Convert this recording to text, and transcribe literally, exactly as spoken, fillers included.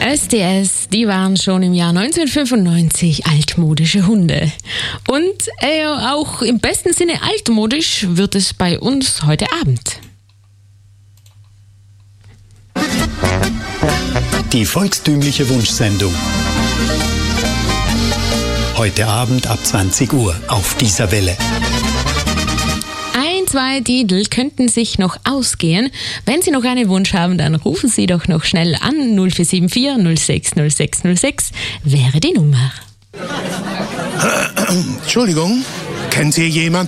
S D S, die waren schon im Jahr neunzehnhundertfünfundneunzig altmodische Hunde. Und äh, auch im besten Sinne altmodisch wird es bei uns heute Abend. Die volkstümliche Wunschsendung. Heute Abend ab zwanzig Uhr auf dieser Welle. Ein, zwei Titel könnten sich noch ausgehen. Wenn Sie noch einen Wunsch haben, dann rufen Sie doch noch schnell an. null vier sieben vier null sechs null sechs null sechs wäre die Nummer. Entschuldigung, kennt ihr jemanden?